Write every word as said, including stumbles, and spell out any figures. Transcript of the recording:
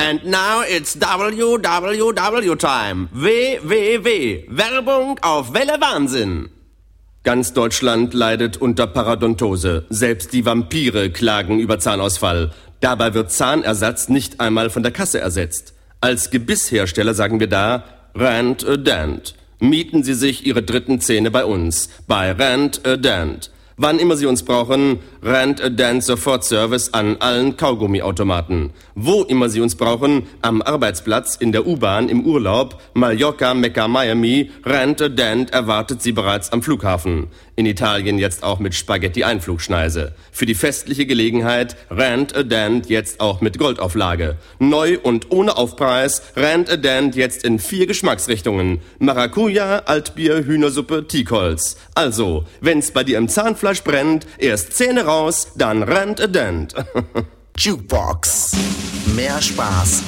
And now it's W W W time. W W W. Werbung auf Welle Wahnsinn. Ganz Deutschland leidet unter Parodontose. Selbst die Vampire klagen über Zahnausfall. Dabei wird Zahnersatz nicht einmal von der Kasse ersetzt. Als Gebisshersteller sagen wir da, Rent a Dent. Mieten Sie sich Ihre dritten Zähne bei uns, bei Rent a Dent. Wann immer Sie uns brauchen, Rent a Dent Sofortservice an allen Kaugummiautomaten. Wo immer Sie uns brauchen, am Arbeitsplatz, in der U-Bahn, im Urlaub, Mallorca, Mekka, Miami, Rent a Dent erwartet Sie bereits am Flughafen. In Italien jetzt auch mit Spaghetti-Einflugschneise. Für die festliche Gelegenheit Rent a Dent jetzt auch mit Goldauflage. Neu und ohne Aufpreis, Rent a Dent jetzt in vier Geschmacksrichtungen. Maracuja, Altbier, Hühnersuppe, Teakholz. Also, wenn's bei dir im Zahnfleisch brennt, erst Zähne raus, dann Rent a Dent. Jukebox. Mehr Spaß